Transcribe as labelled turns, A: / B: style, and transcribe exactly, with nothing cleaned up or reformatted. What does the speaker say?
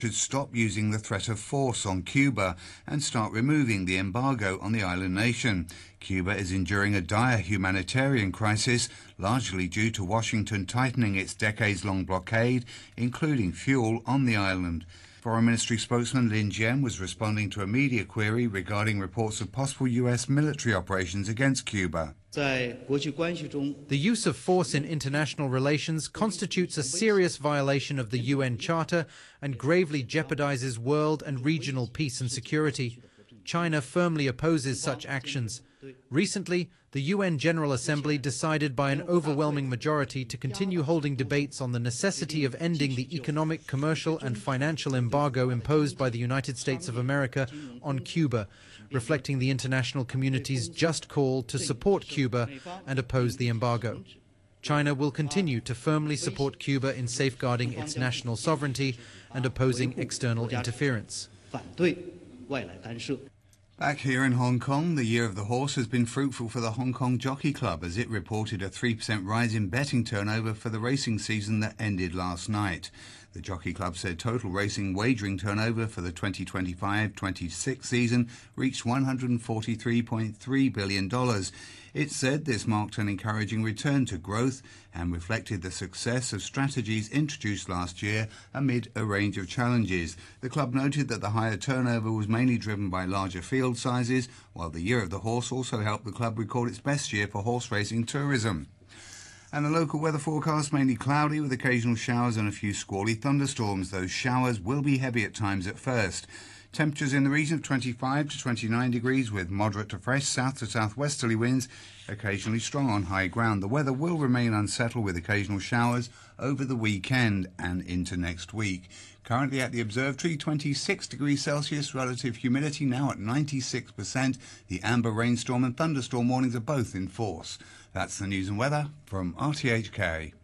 A: should stop using the threat of force on Cuba and start removing the embargo on the island nation. Cuba is enduring a dire humanitarian crisis, largely due to Washington tightening its decades-long blockade, including fuel on the island. Foreign Ministry spokesman Lin Jian was responding to a media query regarding reports of possible U S military operations against Cuba.
B: The use of force in international relations constitutes a serious violation of the U N Charter and gravely jeopardizes world and regional peace and security. China firmly opposes such actions. Recently, the U N General Assembly decided by an overwhelming majority to continue holding debates on the necessity of ending the economic, commercial and financial embargo imposed by the United States of America on Cuba, reflecting the international community's just call to support Cuba and oppose the embargo. China will continue to firmly support Cuba in safeguarding its national sovereignty and opposing external interference.
A: Back here in Hong Kong, the Year of the Horse has been fruitful for the Hong Kong Jockey Club as it reported a three percent rise in betting turnover for the racing season that ended last night. The Jockey Club said total racing wagering turnover for the twenty twenty-five twenty-six season reached one hundred forty-three point three billion dollars. It said this marked an encouraging return to growth and reflected the success of strategies introduced last year amid a range of challenges. The club noted that the higher turnover was mainly driven by larger field sizes, while the Year of the Horse also helped the club record its best year for horse racing tourism. And the local weather forecast mainly cloudy with occasional showers and a few squally thunderstorms. Those showers will be heavy at times at first. Temperatures in the region of twenty-five to twenty-nine degrees with moderate to fresh south to southwesterly winds, occasionally strong on high ground. The weather will remain unsettled with occasional showers over the weekend and into next week. Currently at the observatory, twenty-six degrees Celsius, relative humidity now at ninety-six percent. The amber rainstorm and thunderstorm warnings are both in force. That's the news and weather from R T H K.